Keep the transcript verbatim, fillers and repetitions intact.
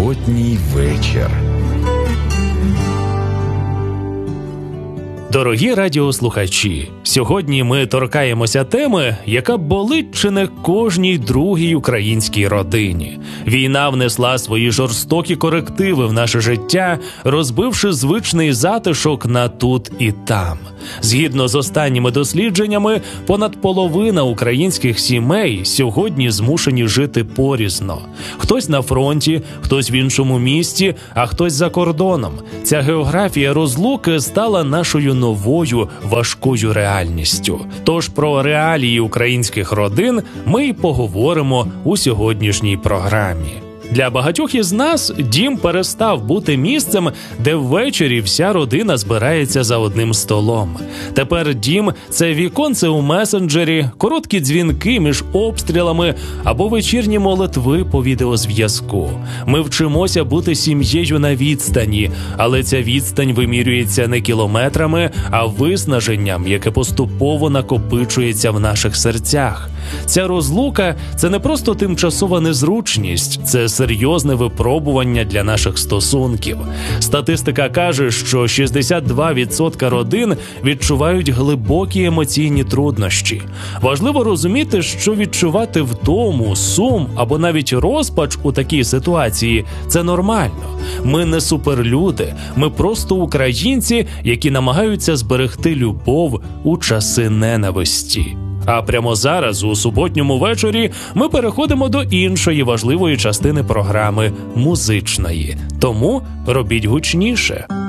суботній вечір. Дорогі радіослухачі, сьогодні ми торкаємося теми, яка болить чи не кожній другій українській родині. Війна внесла свої жорстокі корективи в наше життя, розбивши звичний затишок на тут і там. Згідно з останніми дослідженнями, понад половина українських сімей сьогодні змушені жити порізно. Хтось на фронті, хтось в іншому місті, а хтось за кордоном. Ця географія розлуки стала нашою новою важкою реальністю. Тож про реалії українських родин ми й поговоримо у сьогоднішній програмі. Для багатьох із нас дім перестав бути місцем, де ввечері вся родина збирається за одним столом. Тепер дім – це віконце у месенджері, короткі дзвінки між обстрілами або вечірні молитви по відеозв'язку. Ми вчимося бути сім'єю на відстані, але ця відстань вимірюється не кілометрами, а виснаженням, яке поступово накопичується в наших серцях. Ця розлука – це не просто тимчасова незручність, це серйозне випробування для наших стосунків. Статистика каже, що шістдесят два відсотки родин відчувають глибокі емоційні труднощі. Важливо розуміти, що відчувати втому, сум або навіть розпач у такій ситуації – це нормально. Ми не суперлюди, ми просто українці, які намагаються зберегти любов у часи ненависті. А прямо зараз, у суботньому вечорі, ми переходимо до іншої важливої частини програми – музичної. Тому робіть гучніше.